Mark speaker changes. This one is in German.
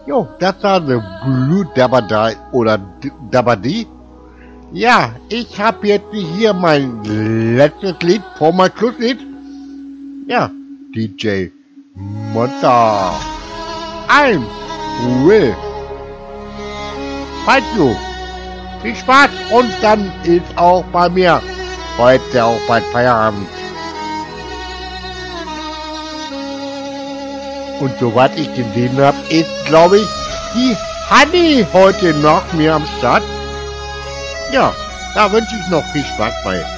Speaker 1: Jo, das war The Blue Dabadai oder Dabadi. Ja, ich habe jetzt hier mein letztes Lied vor mein Schlusslied. Ja, DJ Monster. I'm Will. Fight you. Viel Spaß und dann ist auch bei mir heute auch bald Feierabend. Und soweit ich gesehen habe, ist, glaube ich, die Honey heute noch mir am Start. Ja, da wünsche ich noch viel Spaß bei.